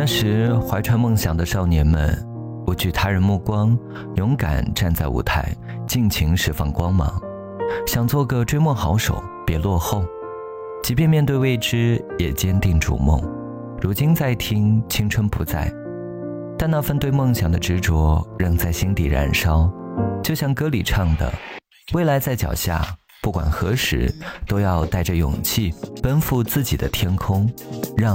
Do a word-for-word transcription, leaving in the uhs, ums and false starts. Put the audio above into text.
那时怀揣梦想的少年们，不惧他人目光，勇敢站在舞台，尽情释放光芒，想做个追梦好手，别落后。即便面对未知，也坚定逐梦。如今再听，青春不在，但那份对梦想的执着仍在心底燃烧。就像歌里唱的，未来在脚下，不管何时，都要带着勇气奔赴自己的天空，让